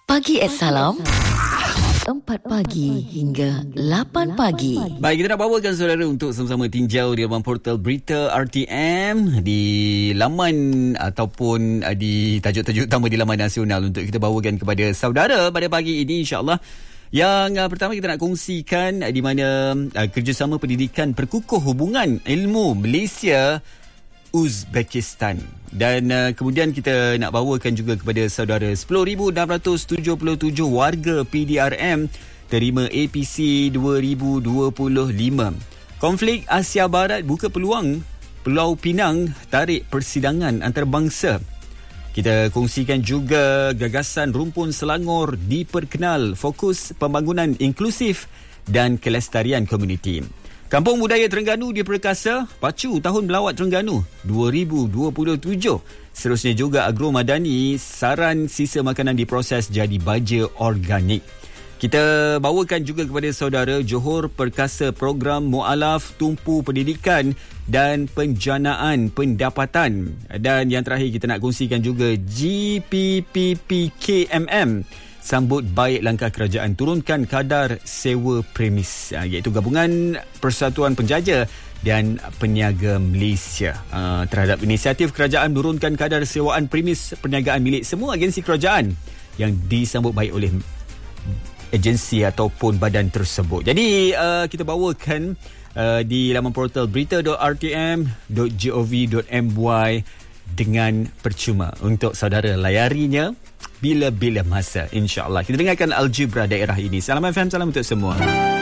Pagi Salam 4 pagi hingga 8 pagi. Baik, kita nak bawakan saudara untuk sama-sama tinjau di laman portal berita RTM, di laman ataupun di tajuk-tajuk utama di laman nasional untuk kita bawakan kepada saudara pada pagi ini, insya-Allah. Yang pertama kita nak kongsikan di mana kerjasama pendidikan perkukuh hubungan ilmu Malaysia Uzbekistan. Dan kemudian kita nak bawakan juga kepada saudara 10,677 warga PDRM terima APC 2025. Konflik Asia Barat buka peluang Pulau Pinang tarik persidangan antarabangsa. Kita kongsikan juga gagasan rumpun Selangor diperkenal fokus pembangunan inklusif dan kelestarian komuniti. Kampung Budaya Terengganu diperkasa pacu Tahun Melawat Terengganu 2027. Seterusnya juga Agro Madani saran sisa makanan diproses jadi baja organik. Kita bawakan juga kepada saudara Johor perkasa program mualaf tumpu pendidikan dan penjanaan pendapatan. Dan yang terakhir kita nak kongsikan juga GPPPKMM sambut baik langkah kerajaan turunkan kadar sewa premis, iaitu Gabungan Persatuan Penjaja dan Peniaga Malaysia terhadap inisiatif kerajaan menurunkan kadar sewaan premis perniagaan milik semua agensi kerajaan yang disambut baik oleh agensi ataupun badan tersebut. Jadi kita bawakan di laman portal berita.rtm.gov.my dengan percuma untuk saudara layarinya bila-bila masa, insya-Allah. Kita dengarkan Algebra daerah ini. Salam FM, salam untuk semua.